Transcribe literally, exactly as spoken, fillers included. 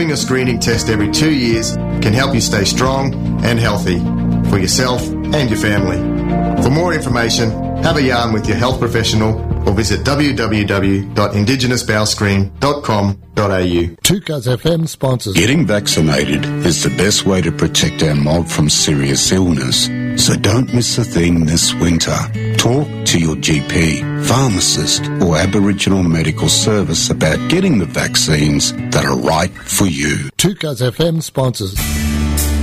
Doing a screening test every two years can help you stay strong and healthy for yourself and your family. For more information, have a yarn with your health professional or visit w w w dot indigenous bowel screen dot com dot a u. two Cuz F M sponsors. Getting vaccinated is the best way to protect our mob from serious illness, so don't miss a thing this winter. Talk to your G P, pharmacist or Aboriginal medical service about getting the vaccines that are right for you. two Cuz F M sponsors.